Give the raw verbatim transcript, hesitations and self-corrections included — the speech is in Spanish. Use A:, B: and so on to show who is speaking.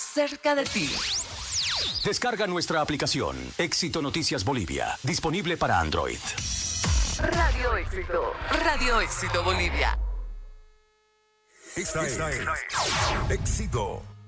A: cerca de ti.
B: Descarga nuestra aplicación Éxito Noticias Bolivia, disponible para Android.
A: Radio Éxito. Radio Éxito Bolivia.
C: Esta es Éxito.